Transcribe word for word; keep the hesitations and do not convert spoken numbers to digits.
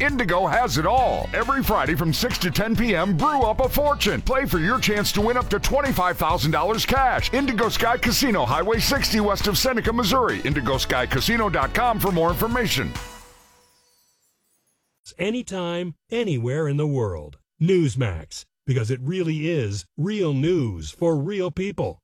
Indigo has it all. Every Friday from six to ten p.m., brew up a fortune. Play for your chance to win up to twenty-five thousand dollars cash. Indigo Sky Casino, Highway sixty west of Seneca, Missouri. indigo sky casino dot com for more information. Anytime, anywhere in the world. Newsmax, because it really is real news for real people.